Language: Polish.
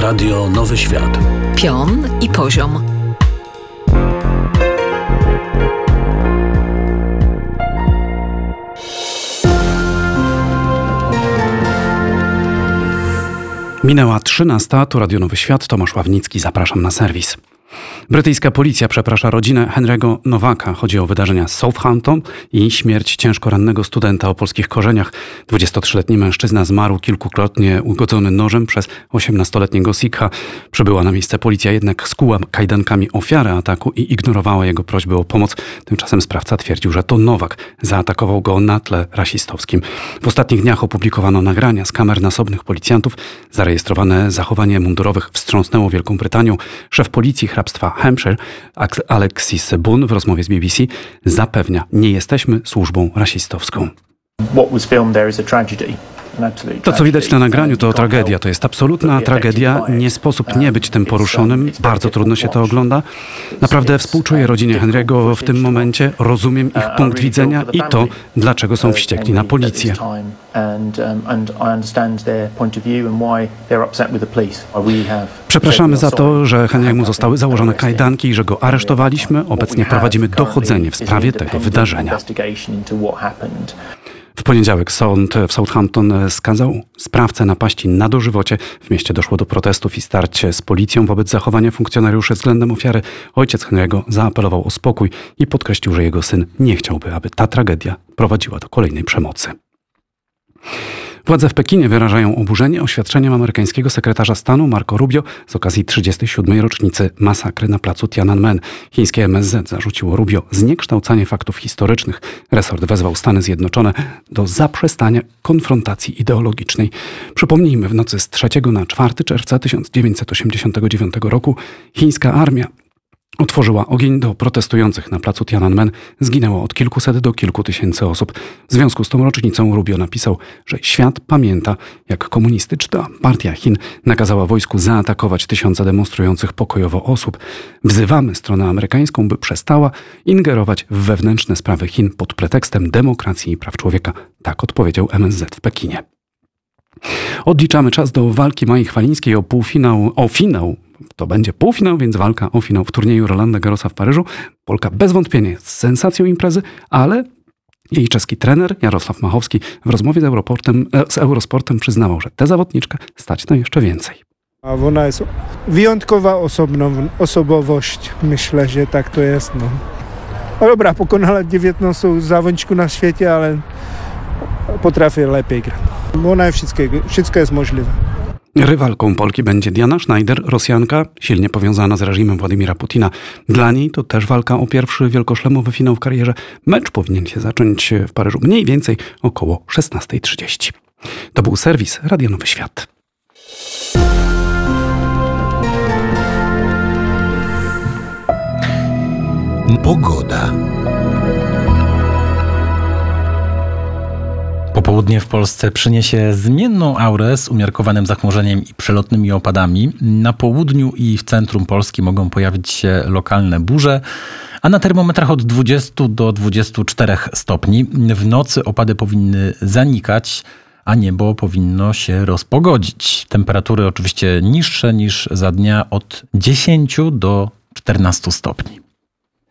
Radio Nowy Świat. Pion i poziom. Minęła 13, tu Radio Nowy Świat, Tomasz Ławnicki, zapraszam na serwis. Brytyjska policja przeprasza rodzinę Henry'ego Nowaka. Chodzi o wydarzenia z Southampton i śmierć ciężko rannego studenta o polskich korzeniach. 23-letni mężczyzna zmarł kilkukrotnie ugodzony nożem przez 18-letniego Sikha. Przybyła na miejsce policja, jednak skuła kajdankami ofiarę ataku i ignorowała jego prośby o pomoc. Tymczasem sprawca twierdził, że to Nowak zaatakował go na tle rasistowskim. W ostatnich dniach opublikowano nagrania z kamer nasobnych policjantów. Zarejestrowane zachowanie mundurowych wstrząsnęło Wielką Brytanią. Szef policji hrabstwa Hampshire, Alexis Boone, w rozmowie z BBC zapewnia: nie jesteśmy służbą rasistowską. To, co widać na nagraniu, to tragedia. To jest absolutna tragedia. Nie sposób nie być tym poruszonym. Bardzo trudno się to ogląda. Naprawdę współczuję rodzinie Henry'ego w tym momencie. Rozumiem ich punkt widzenia i to, dlaczego są wściekli na policję. Przepraszamy za to, że Henry'emu zostały założone kajdanki i że go aresztowaliśmy. Obecnie prowadzimy dochodzenie w sprawie tego wydarzenia. W poniedziałek sąd w Southampton skazał sprawcę napaści na dożywocie. W mieście doszło do protestów i starć z policją wobec zachowania funkcjonariuszy względem ofiary. Ojciec Henry'ego zaapelował o spokój i podkreślił, że jego syn nie chciałby, aby ta tragedia prowadziła do kolejnej przemocy. Władze w Pekinie wyrażają oburzenie oświadczeniem amerykańskiego sekretarza stanu Marco Rubio z okazji 37. rocznicy masakry na placu Tiananmen. Chińskie MSZ zarzuciło Rubio zniekształcanie faktów historycznych. Resort wezwał Stany Zjednoczone do zaprzestania konfrontacji ideologicznej. Przypomnijmy, w nocy z 3 na 4 czerwca 1989 roku chińska armia otworzyła ogień do protestujących na placu Tiananmen. Zginęło od kilkuset do kilku tysięcy osób. W związku z tą rocznicą Rubio napisał, że świat pamięta, jak komunistyczna partia Chin nakazała wojsku zaatakować tysiące demonstrujących pokojowo osób. Wzywamy stronę amerykańską, by przestała ingerować w wewnętrzne sprawy Chin pod pretekstem demokracji i praw człowieka. Tak odpowiedział MSZ w Pekinie. Odliczamy czas do walki Mai Chwalińskiej o finał. To będzie półfinał, więc walka o finał w turnieju Rolanda Garrosa w Paryżu. Polka bez wątpienia jest sensacją imprezy, ale jej czeski trener Jarosław Machowski w rozmowie z Eurosportem przyznawał, że tę zawodniczkę stać na jeszcze więcej. A ona jest wyjątkowa osobowość. Myślę, że tak to jest. No dobra, pokonała 19 zawodniczków na świecie, ale potrafi lepiej grać. Ona wszystko jest możliwe. Rywalką Polki będzie Diana Schneider, Rosjanka, silnie powiązana z reżimem Władimira Putina. Dla niej to też walka o pierwszy wielkoszlemowy finał w karierze. Mecz powinien się zacząć w Paryżu mniej więcej około 16:30. To był serwis Radio Nowy Świat. Pogoda. Popołudnie w Polsce przyniesie zmienną aurę z umiarkowanym zachmurzeniem i przelotnymi opadami. Na południu i w centrum Polski mogą pojawić się lokalne burze, a na termometrach od 20 do 24 stopni. W nocy opady powinny zanikać, a niebo powinno się rozpogodzić. Temperatury oczywiście niższe niż za dnia od 10 do 14 stopni.